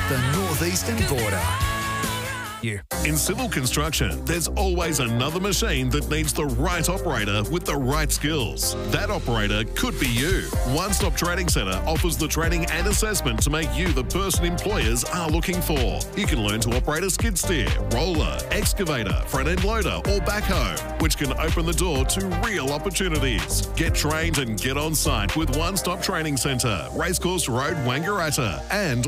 the northeastern border. In civil construction, there's always another machine that needs the right operator with the right skills. That operator could be you. One Stop Training Centre offers the training and assessment to make you the person employers are looking for. You can learn to operate a skid steer, roller, excavator, front-end loader or backhoe, which can open the door to real opportunities. Get trained and get on site with One Stop Training Centre, Racecourse Road, Wangaratta, and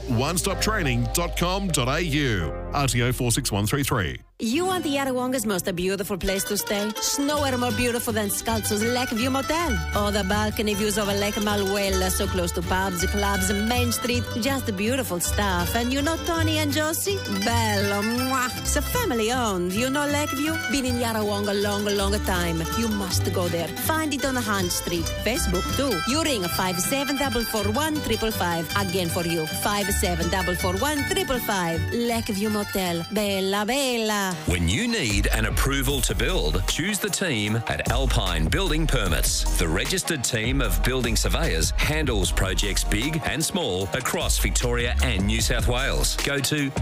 onestoptraining.com.au. RTO 46133. You want the Yarrawonga's most beautiful place to stay? Nowhere more beautiful than Scalzo's Lakeview Motel. Oh, the balcony views over Lake Malwell, so close to pubs, clubs, Main Street. Just beautiful stuff. And you know Tony and Josie? Bello, mwah. It's a family owned. You know Lakeview? Been in Yarrawonga long time. You must go there. Find it on Hunt Street. Facebook too. You ring 57441555. Again for you. 57441555. Lakeview Motel. Bella, bella. When you need an approval to build, choose the team at Alpine Building Permits. The registered team of building surveyors handles projects big and small across Victoria and New South Wales. Go to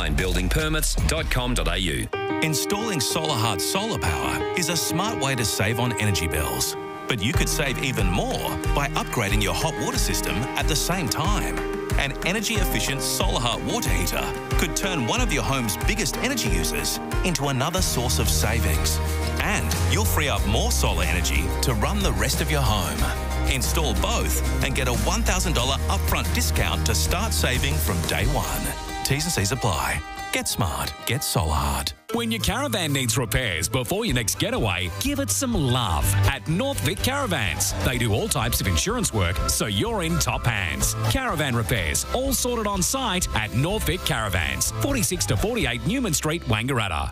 alpinebuildingpermits.com.au. Installing SolarHeart solar power is a smart way to save on energy bills. But you could save even more by upgrading your hot water system at the same time. An energy-efficient SolarHeart water heater could turn one of your home's biggest energy users into another source of savings. And you'll free up more solar energy to run the rest of your home. Install both and get a $1,000 upfront discount to start saving from day one. T's and C's apply. Get smart. Get SolarHeart. When your caravan needs repairs before your next getaway, give it some love at North Vic Caravans. They do all types of insurance work, so you're in top hands. Caravan repairs, all sorted on site at North Vic Caravans, 46 to 48 Newman Street, Wangaratta.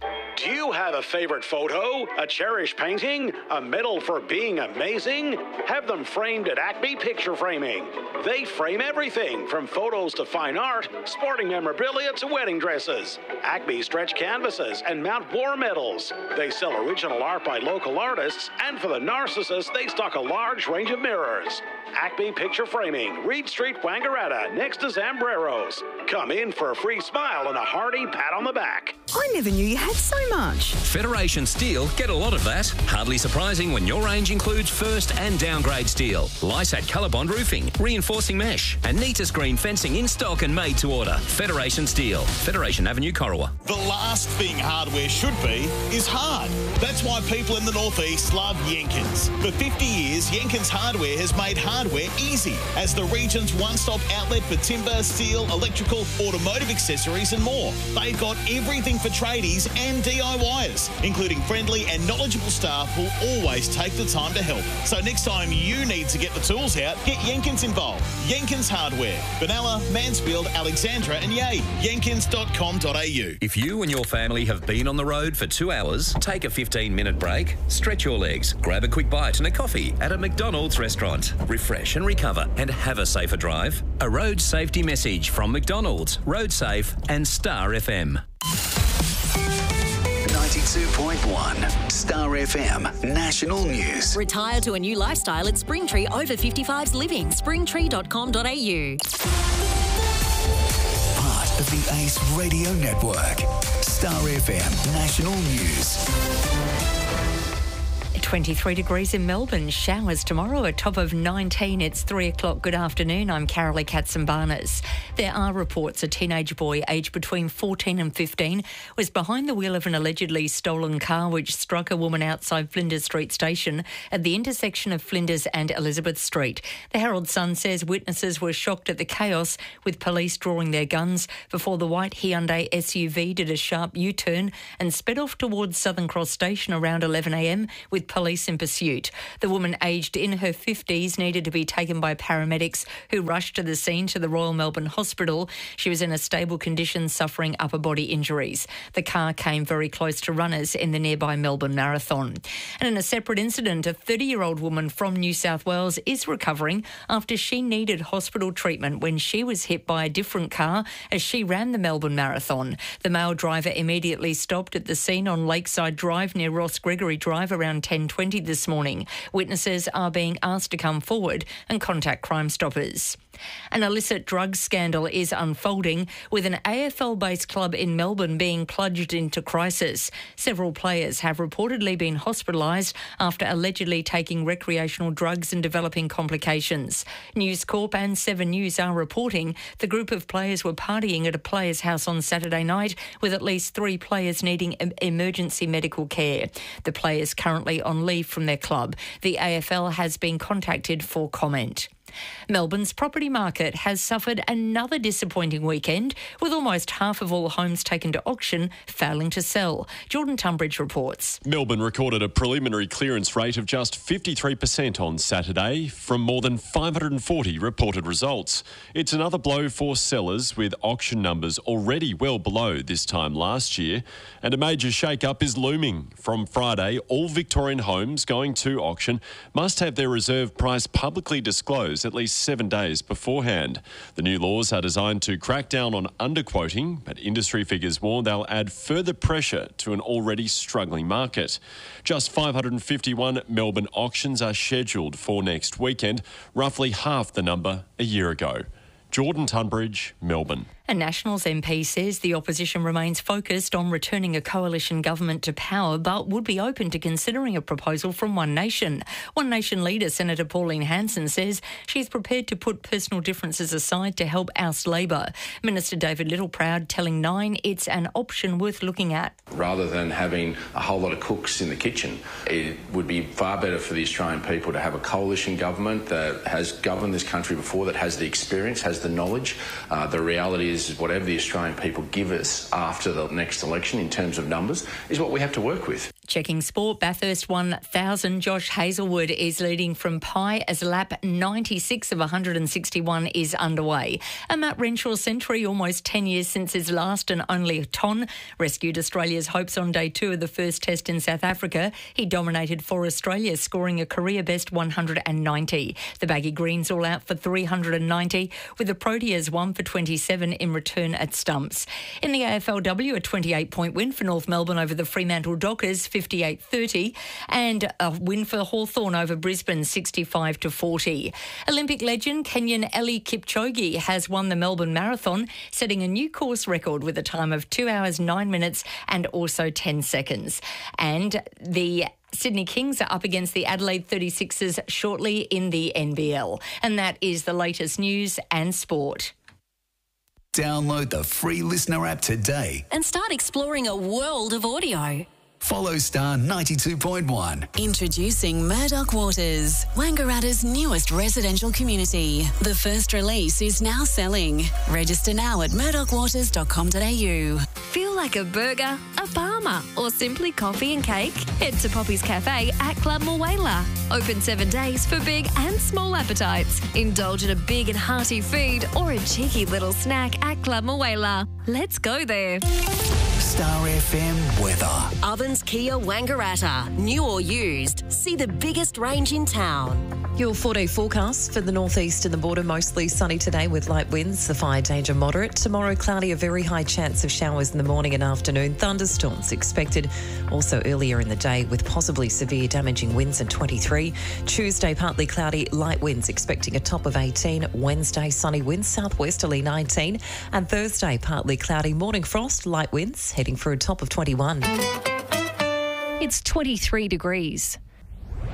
Do you have a favorite photo, a cherished painting, a medal for being amazing? Have them framed at Acme Picture Framing. They frame everything from photos to fine art, sporting memorabilia to wedding dresses. Acme stretch canvases and mount war medals. They sell original art by local artists, and for the narcissists, they stock a large range of mirrors. Acme Picture Framing, Reed Street, Wangaratta, next to Zambreros. Come in for a free smile and a hearty pat on the back. I never knew you had so much. Federation Steel get a lot of that. Hardly surprising when your range includes first and downgrade steel, Lysat Colorbond roofing, reinforcing mesh, and neatest green fencing in stock and made to order. Federation Steel, Federation Avenue, Corowa. The last thing hardware should be is hard. That's why people in the northeast love Jenkins. For 50 years, Jenkins Hardware has made hardware easy as the region's one-stop outlet for timber, steel, electrical, automotive accessories and more. They've got everything for tradies and DIYers, including friendly and knowledgeable staff who'll always take the time to help. So next time you need to get the tools out, get Jenkins involved. Jenkins Hardware, Benalla, Mansfield, Alexandra and Yea. Jenkins.com.au. If you and your family have been on the road for 2 hours, take a 15-minute break, stretch your legs, grab a quick bite and a coffee at a McDonald's restaurant. Refresh and recover and have a safer drive. A road safety message from McDonald's, Road Safe and Star FM. 92.1 Star FM National News. Retire to a new lifestyle at Springtree Over 55s Living. Springtree.com.au. Part of the Ace Radio Network. Star FM National News. 23 degrees in Melbourne. Showers tomorrow, a top of 19. It's 3 o'clock. Good afternoon. I'm Carolee Katsambanas. There are reports a teenage boy aged between 14 and 15 was behind the wheel of an allegedly stolen car which struck a woman outside Flinders Street Station at the intersection of Flinders and Elizabeth Street. The Herald Sun says witnesses were shocked at the chaos, with police drawing their guns before the white Hyundai SUV did a sharp U-turn and sped off towards Southern Cross Station around 11 a.m, with police in pursuit. The woman, aged in her 50s, needed to be taken by paramedics who rushed to the scene to the Royal Melbourne Hospital. She was in a stable condition, suffering upper body injuries. The car came very close to runners in the nearby Melbourne Marathon. And in a separate incident, a 30-year-old woman from New South Wales is recovering after she needed hospital treatment when she was hit by a different car as she ran the Melbourne Marathon. The male driver immediately stopped at the scene on Lakeside Drive near Ross Gregory Drive around 10:20 this morning. Witnesses are being asked to come forward and contact Crime Stoppers. An illicit drug scandal is unfolding, with an AFL-based club in Melbourne being plunged into crisis. Several players have reportedly been hospitalised after allegedly taking recreational drugs and developing complications. News Corp and 7 News are reporting the group of players were partying at a player's house on Saturday night, with at least 3 players needing emergency medical care. The players currently on leave from their club. The AFL has been contacted for comment. Melbourne's property market has suffered another disappointing weekend, with almost half of all homes taken to auction failing to sell. Jordan Tunbridge reports. Melbourne recorded a preliminary clearance rate of just 53% on Saturday from more than 540 reported results. It's another blow for sellers, with auction numbers already well below this time last year. And a major shake-up is looming. From Friday, all Victorian homes going to auction must have their reserve price publicly disclosed at least 7 days beforehand. The new laws are designed to crack down on underquoting, but industry figures warn they'll add further pressure to an already struggling market. Just 551 Melbourne auctions are scheduled for next weekend, roughly half the number a year ago. Jordan Tunbridge, Melbourne. A Nationals MP says the opposition remains focused on returning a coalition government to power, but would be open to considering a proposal from One Nation. One Nation leader, Senator Pauline Hanson, says she's prepared to put personal differences aside to help oust Labor. Minister David Littleproud telling Nine it's an option worth looking at. Rather than having a whole lot of cooks in the kitchen, it would be far better for the Australian people to have a coalition government that has governed this country before, that has the experience, has the knowledge. The reality is whatever the Australian people give us after the next election in terms of numbers is what we have to work with. Checking sport, Bathurst 1000. Josh Hazelwood is leading from Pye as lap 96 of 161 is underway. A Matt Renshaw century, almost 10 years since his last and only ton, rescued Australia's hopes on day 2 of the first test in South Africa. He dominated for Australia, scoring a career-best 190. The Baggy Greens all out for 390, with the Proteas 1 for 27 in return at stumps. In the AFLW, a 28-point win for North Melbourne over the Fremantle Dockers, 58-30, and a win for Hawthorn over Brisbane, 65-40. Olympic legend Kenyan Eli Kipchoge has won the Melbourne Marathon, setting a new course record with a time of 2 hours, 9 minutes and also 10 seconds. And the Sydney Kings are up against the Adelaide 36ers shortly in the NBL. And that is the latest news and sport. Download the free Listener app today and start exploring a world of audio. Follow Star 92.1. Introducing Murdoch Waters, Wangaratta's newest residential community. The first release is now selling. Register now at murdochwaters.com.au. Feel like a burger, a farmer, or simply coffee and cake? Head to Poppy's Cafe at Club Mulwala. Open 7 days for big and small appetites. Indulge in a big and hearty food or a cheeky little snack at Club Mulwala. Let's go there. Star FM weather. Ovens Kia Wangaratta. New or used. See the biggest range in town. Your 4-day forecast for the northeast and the border, mostly sunny today with light winds, the fire danger moderate. Tomorrow, cloudy, a very high chance of showers in the morning and afternoon. Thunderstorms expected also earlier in the day with possibly severe damaging winds at 23. Tuesday, partly cloudy, light winds expecting a top of 18. Wednesday, sunny winds, southwesterly 19. And Thursday, partly cloudy, morning frost, light winds, heading for a top of 21. It's 23 degrees.